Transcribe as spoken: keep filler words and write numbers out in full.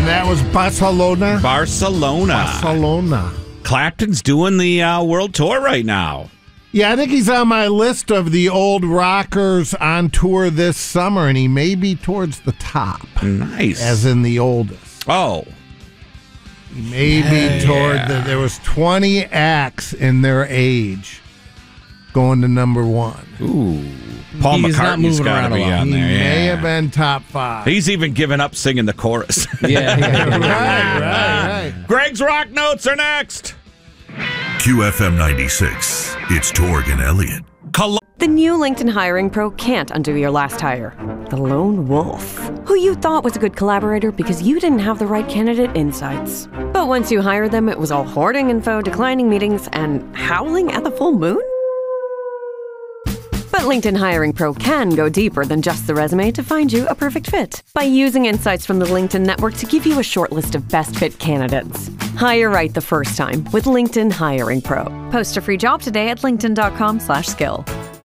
And that was Barcelona? Barcelona. Barcelona. Clapton's doing the uh, world tour right now. Yeah, I think he's on my list of the old rockers on tour this summer, and he may be towards the top. Nice. As in the oldest. Oh. He may yeah. be toward the, there was twenty acts in their age going to number one. Ooh. Paul He's McCartney's got to be on he there. He may yeah. have been top five. He's even given up singing the chorus. Yeah. right, right, right. Greg's Rock Notes are next. Q F M ninety-six. It's Torg and Elliott. The new LinkedIn Hiring Pro can't undo your last hire. The lone wolf, who you thought was a good collaborator because you didn't have the right candidate insights. But once you hired them, it was all hoarding info, declining meetings, and howling at the full moon? But LinkedIn Hiring Pro can go deeper than just the resume to find you a perfect fit by using insights from the LinkedIn network to give you a short list of best fit candidates. Hire right the first time with LinkedIn Hiring Pro. Post a free job today at linkedin dot com slash skill.